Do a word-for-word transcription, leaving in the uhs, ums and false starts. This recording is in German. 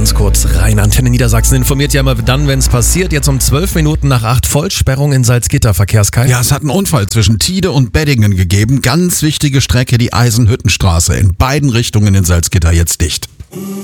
ganz kurz rein. Antenne Niedersachsen informiert ja immer dann, wenn es passiert. Jetzt um zwölf Minuten nach acht Vollsperrung in Salzgitter. Verkehrskalt. Ja, es hat einen Unfall zwischen Tide und Beddingen gegeben. Ganz wichtige Strecke, die Eisenhüttenstraße. In beiden Richtungen in Salzgitter jetzt dicht.